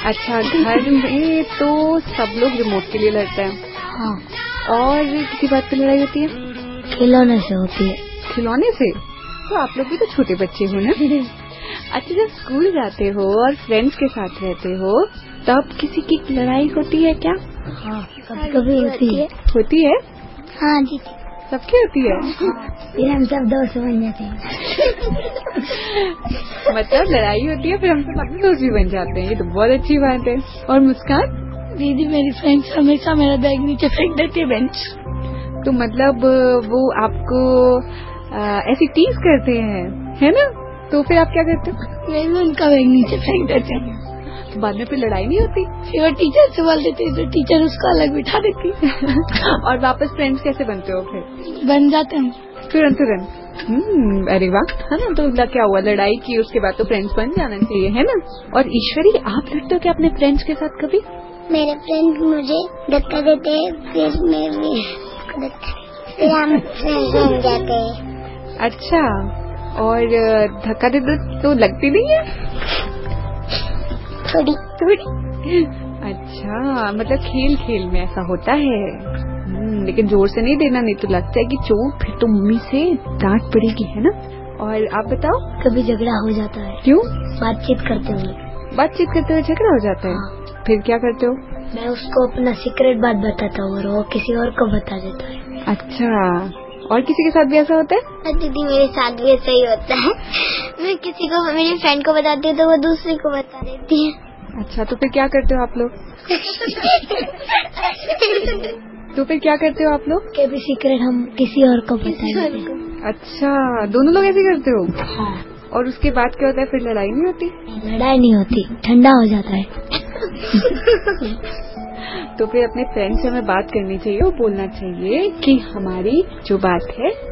अच्छा, घर में तो सब लोग रिमोट के लिए लड़ते हैं। हाँ। और किसी बात पे लड़ाई होती है? खिलौने से होती है। खिलौने से? तो आप लोग भी तो छोटे बच्चे हो ना। अच्छा, जब स्कूल जाते हो और फ्रेंड्स के साथ रहते हो तब किसी की लड़ाई होती है क्या? हाँ, कभी होती है। होती है? हाँ जी, सबकी होती है। फिर हम सब दोस्त बन जाते हैं। मतलब लड़ाई होती है फिर हम सब अपने दोस्त भी बन जाते हैं, ये तो बहुत अच्छी बात है। और मुस्कान? दीदी मेरी फ्रेंड्स हमेशा मेरा बैग नीचे फेंक देती है बेंच। तो मतलब वो आपको ऐसी टीज करते हैं, है ना? तो फिर आप क्या करते हो? मैं भी उनका बैग नीचे फेंक देते हैं। तो बाद में फिर लड़ाई नहीं होती? फिर वो टीचर से बोल देते तो टीचर उसको अलग बिठा देती। और वापस फ्रेंड्स कैसे बनते हो फिर? बन जाते हैं तुरंत। अरे वाह, है ना? तो क्या हुआ, लड़ाई की उसके बाद तो फ्रेंड्स बन जाना चाहिए, है ना? और ईश्वरी, आप लड़ते हो क्या अपने फ्रेंड्स के साथ कभी? मेरे फ्रेंड मुझे धक्का देते हैं, फिर मैं भी फिर हम फ्रेंड्स बन जाते हैं। अच्छा, और धक्का देते तो लगती नहीं है? थोड़ी। अच्छा, मतलब खेल खेल में ऐसा होता है। लेकिन जोर से नहीं देना, नहीं तो लगता है कि चोट, फिर तो मम्मी से डांट पड़ेगी, है ना? और आप बताओ? कभी झगड़ा हो जाता है। क्यों? बातचीत करते हुए झगड़ा हो जाता है। हाँ। फिर क्या करते हो? मैं उसको अपना सीक्रेट बात बताता हूँ और वो किसी और को बता देता है। अच्छा, और किसी के साथ भी ऐसा होता है? दीदी मेरे साथ भी ऐसा ही होता है। मैं किसी को, मेरी फ्रेंड को बताती हूँ तो वो दूसरे को बता देती है। अच्छा, तो फिर क्या करते हो आप लोग? कभी सीक्रेट हम किसी और को बता देते हैं। अच्छा, दोनों लोग ऐसे करते हो? हाँ। और उसके बाद क्या होता है, फिर लड़ाई नहीं होती? लड़ाई नहीं होती, ठंडा हो जाता है। तो फिर अपने फ्रेंड से हमें बात करनी चाहिए और बोलना चाहिए कि हमारी जो बात है